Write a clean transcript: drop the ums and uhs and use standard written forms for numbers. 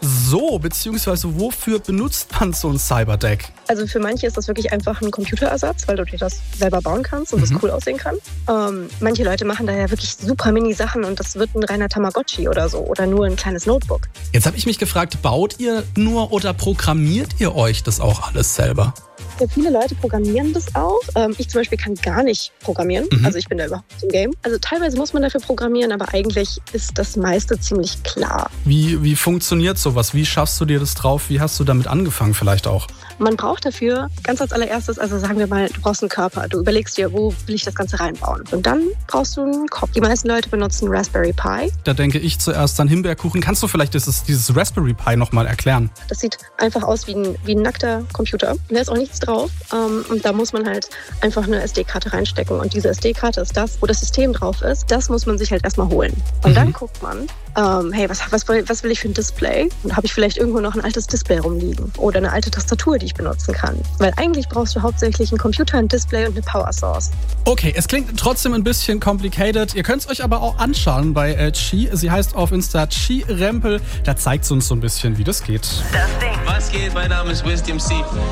so, beziehungsweise wofür benutzt man so ein Cyberdeck? Also für manche ist das wirklich einfach ein Computerersatz, weil du dir das selber bauen kannst und das cool aussehen kann. Manche Leute machen da ja wirklich super Mini-Sachen und das wird ein reiner Tamagotchi oder so oder nur ein kleines Notebook. Jetzt habe ich mich gefragt, baut ihr nur oder programmiert ihr euch das auch alles selber? Ja, viele Leute programmieren das auch. Ich zum Beispiel kann gar nicht programmieren. Also ich bin da überhaupt nicht im Game. Also teilweise muss man dafür programmieren, aber eigentlich ist das meiste ziemlich klar. Wie funktioniert sowas? Wie schaffst du dir das drauf? Wie hast du damit angefangen vielleicht auch? Man braucht dafür ganz als allererstes, also sagen wir mal, du brauchst einen Körper. Du überlegst dir, wo will ich das Ganze reinbauen? Und dann brauchst du einen Kopf. Die meisten Leute benutzen Raspberry Pi. Da denke ich zuerst an Himbeerkuchen. Kannst du vielleicht dieses Raspberry Pi nochmal erklären? Das sieht einfach aus wie ein nackter Computer. Da ist auch nichts drauf. Und da muss man halt einfach eine SD-Karte reinstecken. Und diese SD-Karte ist das, wo das System drauf ist. Das muss man sich halt erstmal holen. Und dann guckt man, hey, was will ich für ein Display? Und habe ich vielleicht irgendwo noch ein altes Display rumliegen? Oder eine alte Tastatur, die ich benutzen kann? Weil eigentlich brauchst du hauptsächlich einen Computer, ein Display und eine Power Source. Okay, es klingt trotzdem ein bisschen complicated. Ihr könnt es euch aber auch anschauen bei Chi. Sie heißt auf Insta Chi Rempel. Da zeigt sie uns so ein bisschen, wie das geht. Was geht? Mein Name ist Wisdom C.